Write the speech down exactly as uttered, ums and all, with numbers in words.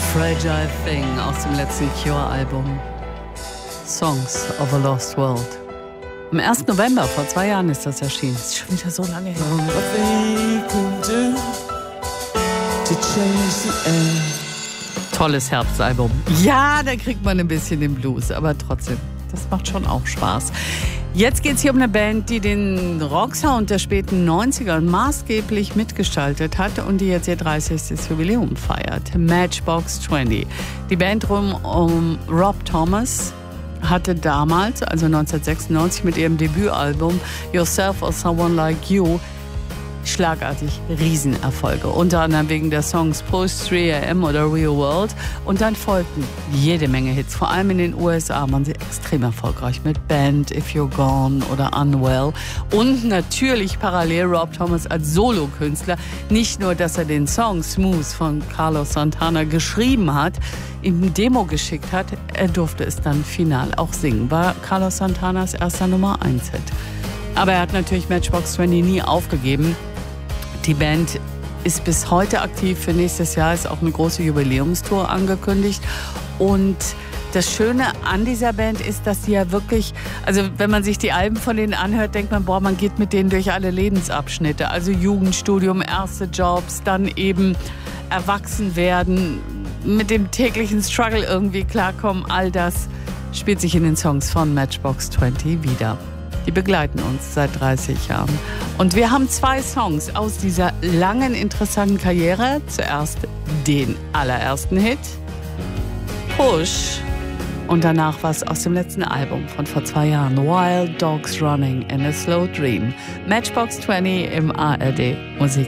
Fragile Thing aus dem letzten Cure-Album Songs of a Lost World. Am ersten November, vor zwei Jahren ist das erschienen. Das ist schon wieder so lange her. Tolles Herbstalbum. Ja, da kriegt man ein bisschen den Blues, aber trotzdem, das macht schon auch Spaß. Jetzt geht es hier um eine Band, die den Rocksound der späten neunziger maßgeblich mitgestaltet hat und die jetzt ihr dreißigstes Jubiläum feiert. Matchbox zwanzig. Die Band rum um Rob Thomas hatte damals, also neunzehnhundertsechsundneunzig, mit ihrem Debütalbum Yourself or Someone Like You schlagartig Riesenerfolge. Unter anderem wegen der Songs Post drei a m oder Real World. Und dann folgten jede Menge Hits. Vor allem in den U S A waren sie extrem erfolgreich mit Band, If You're Gone oder Unwell. Und natürlich parallel Rob Thomas als Solokünstler. Nicht nur, dass er den Song Smooth von Carlos Santana geschrieben hat, ihm Demo geschickt hat, er durfte es dann final auch singen. War Carlos Santanas erster Nummer eins Hit. Aber er hat natürlich Matchbox zwanzig nie aufgegeben. Die Band ist bis heute aktiv. Für nächstes Jahr ist auch eine große Jubiläumstour angekündigt. Und das Schöne an dieser Band ist, dass sie ja wirklich, also wenn man sich die Alben von denen anhört, denkt man, boah, man geht mit denen durch alle Lebensabschnitte. Also Jugendstudium, erste Jobs, dann eben erwachsen werden, mit dem täglichen Struggle irgendwie klarkommen. All das spielt sich in den Songs von Matchbox zwanzig wieder. Die begleiten uns seit dreißig Jahren. Und wir haben zwei Songs aus dieser langen, interessanten Karriere. Zuerst den allerersten Hit, Push. Und danach was aus dem letzten Album von vor zwei Jahren, Wild Dogs Running in a Slow Dream. Matchbox zwanzig im A R D Musik.